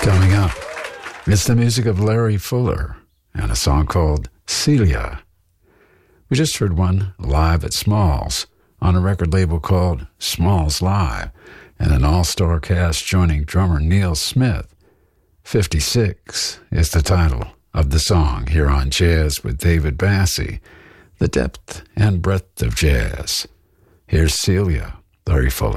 Coming up, it's the music of Larry Fuller and a song called Celia. We just heard one live at Smalls on a record label called Smalls Live, and an all-star cast joining drummer Neil Smith. 56 is the title of the song here on Jazz with David Bassie, the depth and breadth of jazz. Here's Celia, Larry Fuller.